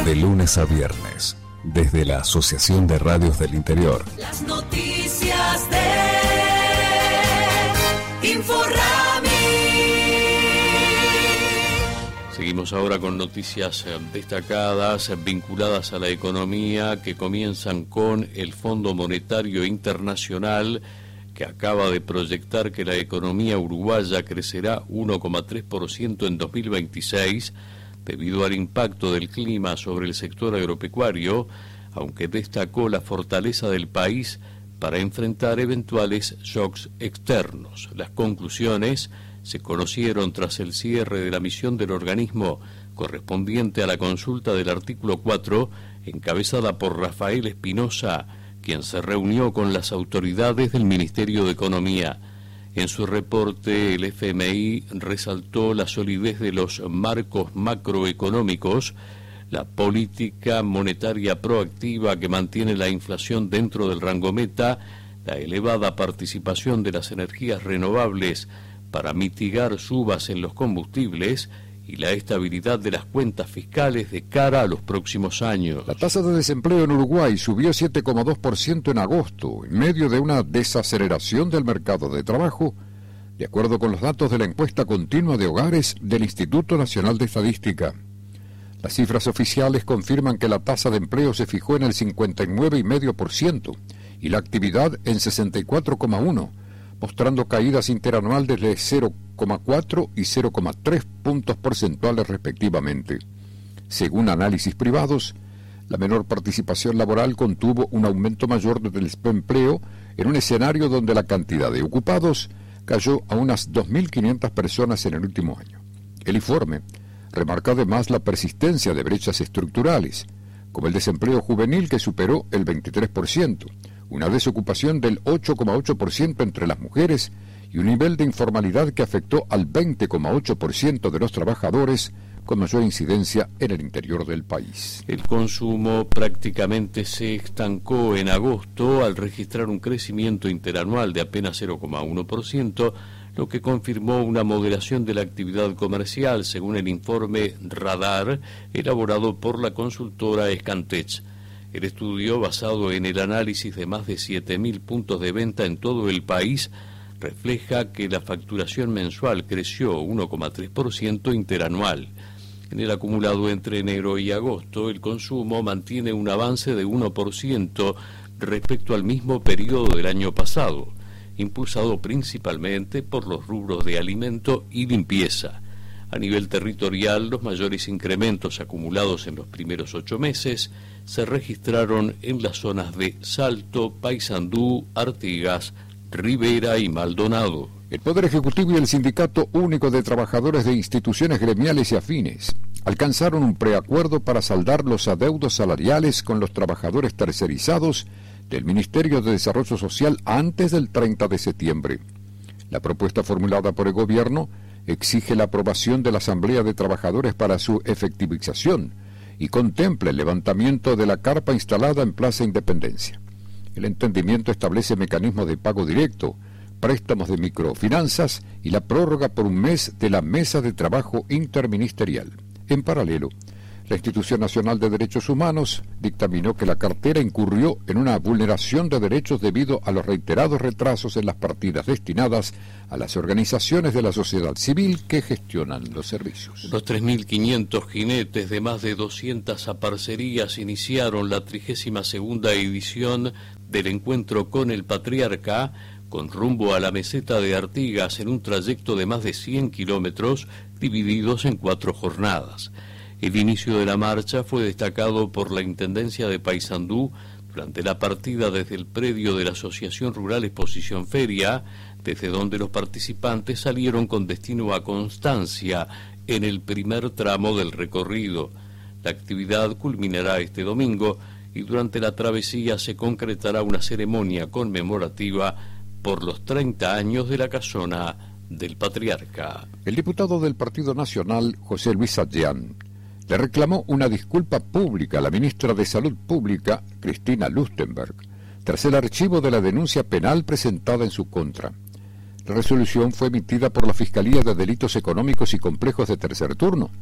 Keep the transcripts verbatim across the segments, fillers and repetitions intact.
De lunes a viernes, desde la Asociación de Radios del Interior. Las noticias de Inforrami. Seguimos ahora con noticias destacadas vinculadas a la economía que comienzan con el Fondo Monetario Internacional, que acaba de proyectar que la economía uruguaya crecerá uno coma tres por ciento en dos mil veintiséis debido al impacto del clima sobre el sector agropecuario, aunque destacó la fortaleza del país para enfrentar eventuales shocks externos. Las conclusiones se conocieron tras el cierre de la misión del organismo correspondiente a la consulta del artículo cuatro, encabezada por Rafael Espinosa, quien se reunió con las autoridades del Ministerio de Economía. En su reporte, el F M I resaltó la solidez de los marcos macroeconómicos, la política monetaria proactiva que mantiene la inflación dentro del rango meta, la elevada participación de las energías renovables para mitigar subas en los combustibles y la estabilidad de las cuentas fiscales de cara a los próximos años. La tasa de desempleo en Uruguay subió siete coma dos por ciento en agosto, en medio de una desaceleración del mercado de trabajo, de acuerdo con los datos de la encuesta continua de hogares del Instituto Nacional de Estadística. Las cifras oficiales confirman que la tasa de empleo se fijó en el cincuenta y nueve coma cinco por ciento y la actividad en sesenta y cuatro coma uno por ciento, mostrando caídas interanuales de cero coma cuatro y cero coma tres puntos porcentuales respectivamente. Según análisis privados, la menor participación laboral contuvo un aumento mayor del desempleo en un escenario donde la cantidad de ocupados cayó a unas dos mil quinientas personas en el último año. El informe remarca además la persistencia de brechas estructurales, como el desempleo juvenil que superó el veintitrés por ciento, una desocupación del ocho coma ocho por ciento entre las mujeres y un nivel de informalidad que afectó al veinte coma ocho por ciento de los trabajadores, con mayor incidencia en el interior del país. El consumo prácticamente se estancó en agosto al registrar un crecimiento interanual de apenas cero coma uno por ciento, lo que confirmó una moderación de la actividad comercial, según el informe Radar elaborado por la consultora Scantech. El estudio, basado en el análisis de más de siete mil puntos de venta en todo el país, refleja que la facturación mensual creció uno coma tres por ciento interanual. En el acumulado entre enero y agosto, el consumo mantiene un avance de uno por ciento respecto al mismo periodo del año pasado, impulsado principalmente por los rubros de alimento y limpieza. A nivel territorial, los mayores incrementos acumulados en los primeros ocho meses se registraron en las zonas de Salto, Paysandú, Artigas, Rivera y Maldonado. El Poder Ejecutivo y el Sindicato Único de Trabajadores de Instituciones Gremiales y Afines alcanzaron un preacuerdo para saldar los adeudos salariales con los trabajadores tercerizados del Ministerio de Desarrollo Social antes del treinta de septiembre. La propuesta formulada por el Gobierno exige la aprobación de la Asamblea de Trabajadores para su efectivización y contempla el levantamiento de la carpa instalada en Plaza Independencia. El entendimiento establece mecanismos de pago directo, préstamos de microfinanzas y la prórroga por un mes de la Mesa de Trabajo Interministerial. En paralelo, la Institución Nacional de Derechos Humanos dictaminó que la cartera incurrió en una vulneración de derechos debido a los reiterados retrasos en las partidas destinadas a las organizaciones de la sociedad civil que gestionan los servicios. Los tres mil quinientos jinetes de más de doscientas aparcerías iniciaron la trigésima segunda edición del encuentro con el Patriarca, con rumbo a la meseta de Artigas en un trayecto de más de cien kilómetros divididos en cuatro jornadas. El inicio de la marcha fue destacado por la Intendencia de Paysandú durante la partida desde el predio de la Asociación Rural Exposición Feria, desde donde los participantes salieron con destino a Constancia en el primer tramo del recorrido. La actividad culminará este domingo y durante la travesía se concretará una ceremonia conmemorativa por los treinta años de la casona del Patriarca. El diputado del Partido Nacional, José Luis Adrián, le reclamó una disculpa pública a la ministra de Salud Pública, Cristina Lustenberg, tras el archivo de la denuncia penal presentada en su contra. La resolución fue emitida por la Fiscalía de Delitos Económicos y Complejos de Tercer Turno,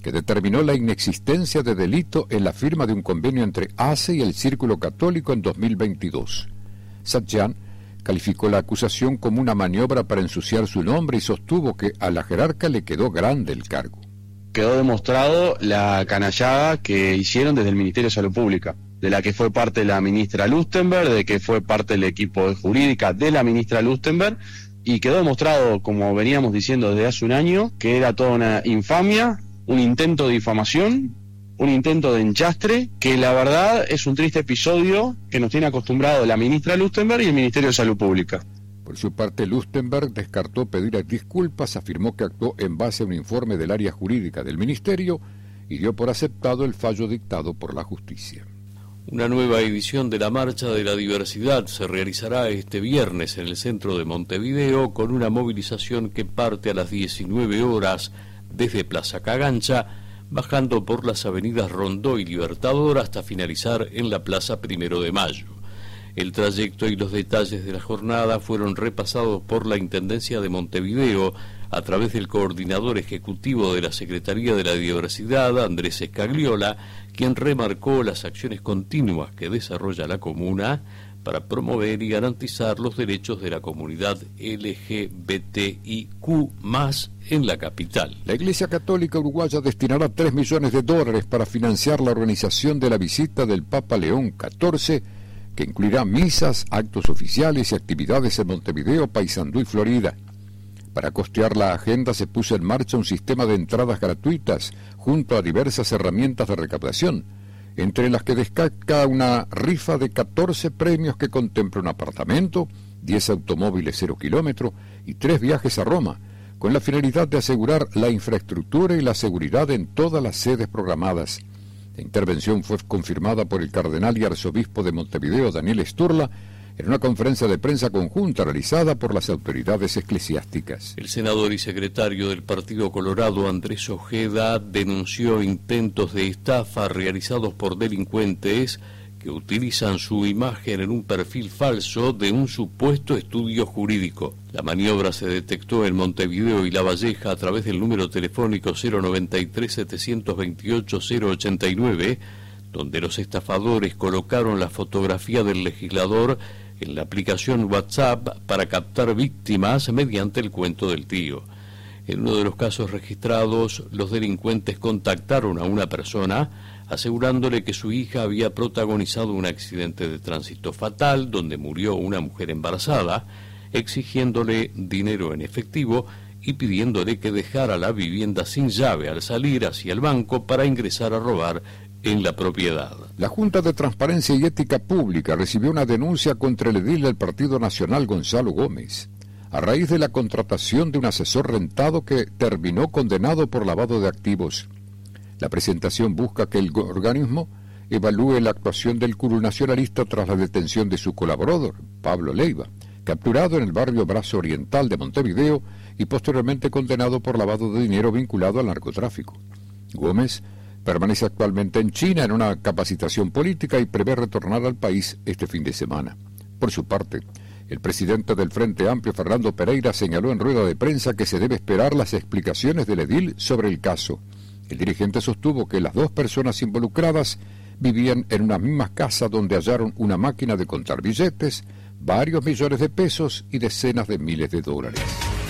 que determinó la inexistencia de delito en la firma de un convenio entre A C E y el Círculo Católico en dos mil veintidós. Satyan calificó la acusación como una maniobra para ensuciar su nombre y sostuvo que a la jerarca le quedó grande el cargo. Quedó demostrado la canallada que hicieron desde el Ministerio de Salud Pública, de la que fue parte la ministra Lustenberg, de que fue parte del equipo de jurídica de la ministra Lustenberg, y quedó demostrado, como veníamos diciendo desde hace un año, que era toda una infamia, un intento de difamación, un intento de enchastre, que la verdad es un triste episodio que nos tiene acostumbrado la ministra Lustenberg y el Ministerio de Salud Pública. Por su parte, Lustenberg descartó pedir disculpas, afirmó que actuó en base a un informe del área jurídica del Ministerio y dio por aceptado el fallo dictado por la justicia. Una nueva edición de la Marcha de la Diversidad se realizará este viernes en el centro de Montevideo con una movilización que parte a las diecinueve horas desde Plaza Cagancha, bajando por las avenidas Rondó y Libertador hasta finalizar en la Plaza Primero de Mayo. El trayecto y los detalles de la jornada fueron repasados por la Intendencia de Montevideo a través del coordinador ejecutivo de la Secretaría de la Diversidad, Andrés Escagliola, quien remarcó las acciones continuas que desarrolla la comuna para promover y garantizar los derechos de la comunidad L G B T I Q más, en la capital. La Iglesia Católica Uruguaya destinará tres millones de dólares para financiar la organización de la visita del Papa León catorce, que incluirá misas, actos oficiales y actividades en Montevideo, Paysandú y Florida. Para costear la agenda se puso en marcha un sistema de entradas gratuitas junto a diversas herramientas de recaudación, entre las que destaca una rifa de catorce premios que contempla un apartamento, diez automóviles cero kilómetro y tres viajes a Roma, con la finalidad de asegurar la infraestructura y la seguridad en todas las sedes programadas. La intervención fue confirmada por el cardenal y arzobispo de Montevideo, Daniel Sturla, en una conferencia de prensa conjunta realizada por las autoridades eclesiásticas. El senador y secretario del Partido Colorado, Andrés Ojeda, denunció intentos de estafa realizados por delincuentes que utilizan su imagen en un perfil falso de un supuesto estudio jurídico. La maniobra se detectó en Montevideo y La Valleja a través del número telefónico cero noventa y tres, setecientos veintiocho, cero ochenta y nueve, donde los estafadores colocaron la fotografía del legislador en la aplicación WhatsApp para captar víctimas mediante el cuento del tío. En uno de los casos registrados, los delincuentes contactaron a una persona asegurándole que su hija había protagonizado un accidente de tránsito fatal donde murió una mujer embarazada, exigiéndole dinero en efectivo y pidiéndole que dejara la vivienda sin llave al salir hacia el banco para ingresar a robar en la propiedad. La Junta de Transparencia y Ética Pública recibió una denuncia contra el edil del Partido Nacional, Gonzalo Gómez, a raíz de la contratación de un asesor rentado que terminó condenado por lavado de activos. La presentación busca que el organismo evalúe la actuación del curul nacionalista tras la detención de su colaborador, Pablo Leiva, capturado en el barrio Brazo Oriental de Montevideo y posteriormente condenado por lavado de dinero vinculado al narcotráfico. Gómez permanece actualmente en China en una capacitación política y prevé retornar al país este fin de semana. Por su parte, el presidente del Frente Amplio, Fernando Pereira, señaló en rueda de prensa que se debe esperar las explicaciones del edil sobre el caso. El dirigente sostuvo que las dos personas involucradas vivían en una misma casa donde hallaron una máquina de contar billetes, varios millones de pesos y decenas de miles de dólares.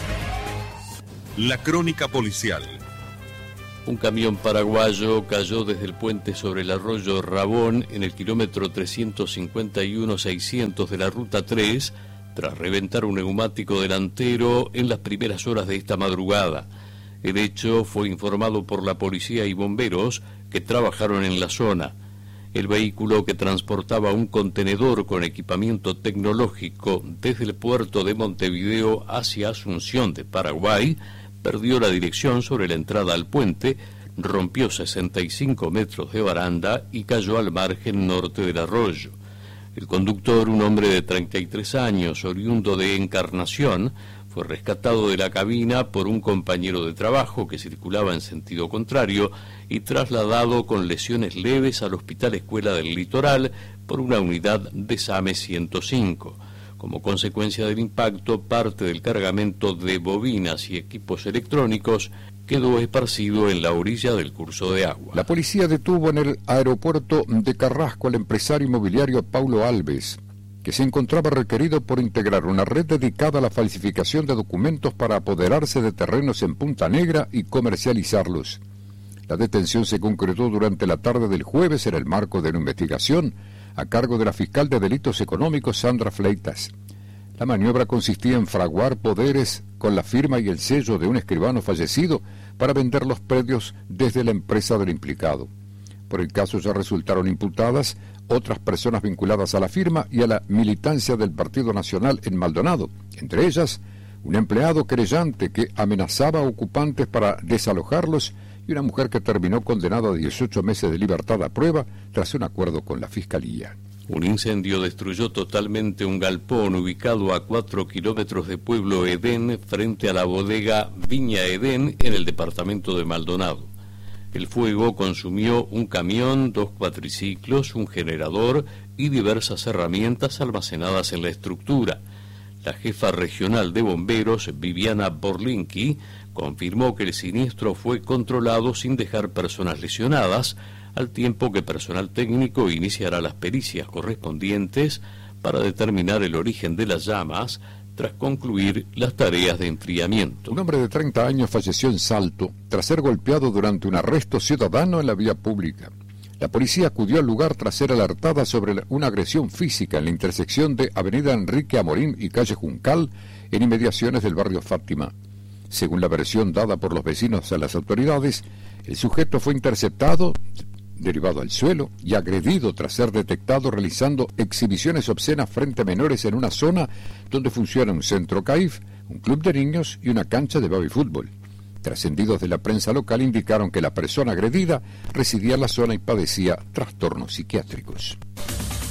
La crónica policial. Un camión paraguayo cayó desde el puente sobre el arroyo Rabón en el kilómetro trescientos cincuenta y uno seiscientos de la ruta tres tras reventar un neumático delantero en las primeras horas de esta madrugada. El hecho fue informado por la policía y bomberos que trabajaron en la zona. El vehículo, que transportaba un contenedor con equipamiento tecnológico desde el puerto de Montevideo hacia Asunción de Paraguay, perdió la dirección sobre la entrada al puente, rompió sesenta y cinco metros de baranda y cayó al margen norte del arroyo. El conductor, un hombre de treinta y tres años, oriundo de Encarnación, fue rescatado de la cabina por un compañero de trabajo que circulaba en sentido contrario y trasladado con lesiones leves al Hospital Escuela del Litoral por una unidad de SAME ciento cinco. Como consecuencia del impacto, parte del cargamento de bobinas y equipos electrónicos quedó esparcido en la orilla del curso de agua. La policía detuvo en el aeropuerto de Carrasco al empresario inmobiliario Paulo Alves, que se encontraba requerido por integrar una red dedicada a la falsificación de documentos para apoderarse de terrenos en Punta Negra y comercializarlos. La detención se concretó durante la tarde del jueves en el marco de una investigación a cargo de la fiscal de delitos económicos Sandra Fleitas. La maniobra consistía en fraguar poderes con la firma y el sello de un escribano fallecido para vender los predios desde la empresa del implicado. Por el caso ya resultaron imputadas otras personas vinculadas a la firma y a la militancia del Partido Nacional en Maldonado, entre ellas un empleado querellante que amenazaba a ocupantes para desalojarlos y una mujer que terminó condenada a dieciocho meses de libertad a prueba tras un acuerdo con la Fiscalía. Un incendio destruyó totalmente un galpón ubicado a cuatro kilómetros de Pueblo Edén frente a la bodega Viña Edén en el departamento de Maldonado. El fuego consumió un camión, dos cuatriciclos, un generador y diversas herramientas almacenadas en la estructura. La jefa regional de bomberos, Viviana Borlinki, confirmó que el siniestro fue controlado sin dejar personas lesionadas, al tiempo que personal técnico iniciará las pericias correspondientes para determinar el origen de las llamas tras concluir las tareas de enfriamiento. Un hombre de treinta años falleció en Salto tras ser golpeado durante un arresto ciudadano en la vía pública. La policía acudió al lugar tras ser alertada sobre una agresión física en la intersección de Avenida Enrique Amorín y Calle Juncal, en inmediaciones del barrio Fátima. Según la versión dada por los vecinos a las autoridades, el sujeto fue interceptado, derivado al suelo y agredido tras ser detectado realizando exhibiciones obscenas frente a menores en una zona donde funciona un centro C A I F, un club de niños y una cancha de baby fútbol. Trascendidos de la prensa local indicaron que la persona agredida residía en la zona y padecía trastornos psiquiátricos.